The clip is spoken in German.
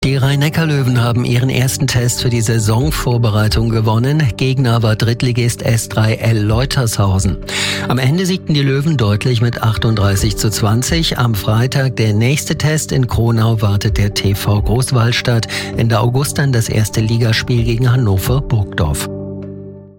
Die Rhein-Neckar-Löwen haben ihren ersten Test für die Saisonvorbereitung gewonnen. Gegner war Drittligist S3L Leutershausen. Am Ende siegten die Löwen deutlich mit 38:20. Am Freitag der nächste Test in Kronau wartet der TV Großwallstadt. Ende August dann das erste Ligaspiel gegen Hannover Burgdorf.